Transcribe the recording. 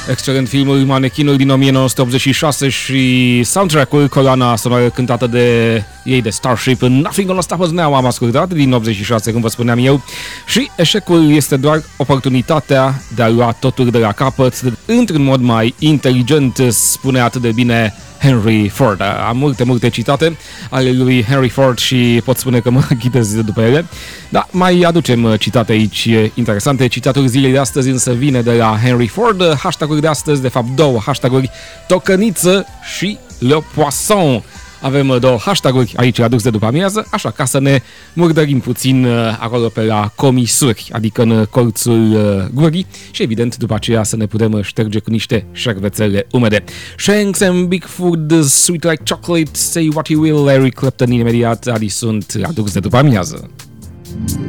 Excelent filmul Manechinul din 1986 și soundtrack-ul, coloana sonoră cântată de ei de Starship, Nothing Gonna Stop Us Now, am ascultat din 86, cum vă spuneam eu, și eșecul este doar oportunitatea de a lua totul de la capăt într-un mod mai inteligent, spune atât de bine Henry Ford. Am multe citate ale lui Henry Ford și pot spune că mă ghidez după ele. Da, mai aducem citate aici interesante. Citatul zilei de astăzi însă vine de la Henry Ford. Hashtag-uri de astăzi, de fapt două hashtag-uri, tocăniță și le poisson. Avem două hashtag-uri aici adus de după amiază, așa ca să ne murdărim puțin acolo pe la comisuri, adică în colțul gurii și evident după aceea să ne putem șterge cu niște șervețele umede. Shanks and Big Food, Sweet Like Chocolate, Say What You Will, Eric Clapton imediat, adi sunt adus de după amiază.